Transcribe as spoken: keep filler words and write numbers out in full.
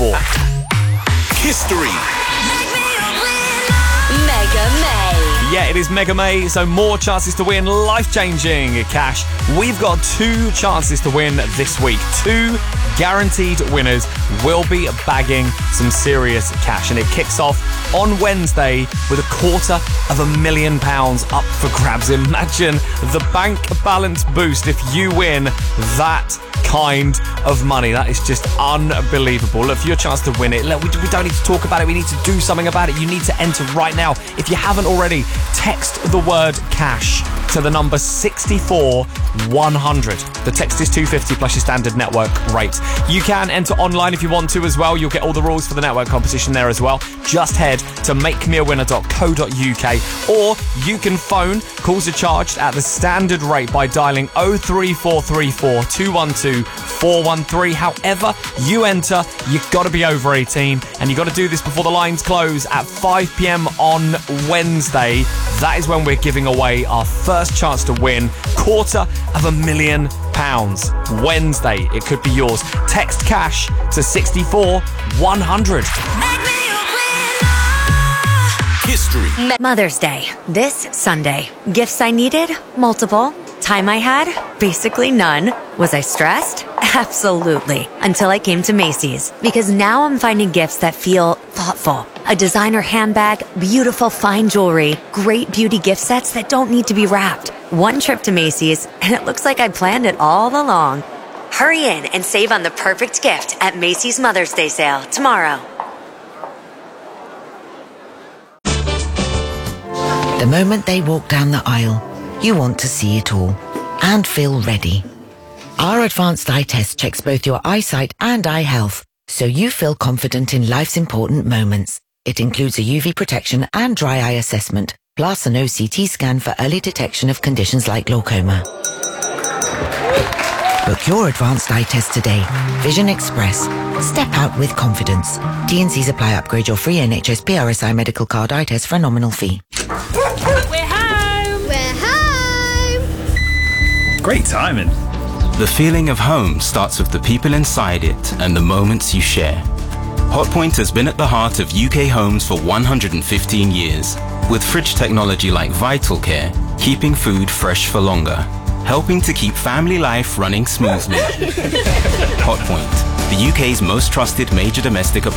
for. History. Mega May. Yeah, it is Mega May, so more chances to win life-changing cash. We've got two chances to win this week. Two guaranteed winners will be bagging some serious cash, and it kicks off on Wednesday with a quarter of a million pounds up for grabs. Imagine the bank balance boost if you win that kind of money. That is just unbelievable. Look, for your chance to win it, look, we, we don't need to talk about it. We need to do something about it. You need to enter right now. If you haven't already, text the word cash to the number sixty-four one hundred. The text is two pounds fifty plus your standard network rate. You can enter online if you want to as well. You'll get all the rules for the network competition there as well. Just head to make me a winner dot co dot uk, or you can phone. Calls are charged at the standard rate by dialing oh three four three four, two one two, four one three. However you enter, you've got to be over eighteen, and you've got to do this before the lines close at five p.m. on Wednesday. That is when we're giving away our first chance to win quarter of a million pounds. Wednesday, it could be yours. Text cash to sixty-four one hundred. History. Mother's Day, this Sunday. Gifts I needed? Multiple. Time I had? Basically none. Was I stressed? Absolutely. Until I came to Macy's. Because now I'm finding gifts that feel thoughtful. A designer handbag, beautiful fine jewelry, great beauty gift sets that don't need to be wrapped. One trip to Macy's, and it looks like I planned it all along. Hurry in and save on the perfect gift at Macy's Mother's Day sale tomorrow. The moment they walk down the aisle, you want to see it all and feel ready. Our advanced eye test checks both your eyesight and eye health, so you feel confident in life's important moments. It includes a U V protection and dry eye assessment, plus an O C T scan for early detection of conditions like glaucoma. Book your advanced eye test today. Vision Express. Step out with confidence. T and Cs apply. Upgrade your free N H S P R S I medical card eye test for a nominal fee. We're home! We're home! Great timing. The feeling of home starts with the people inside it and the moments you share. Hotpoint has been at the heart of U K homes for one hundred fifteen years, with fridge technology like Vital Care, keeping food fresh for longer, helping to keep family life running smoothly. Hotpoint, the U K's most trusted major domestic appliance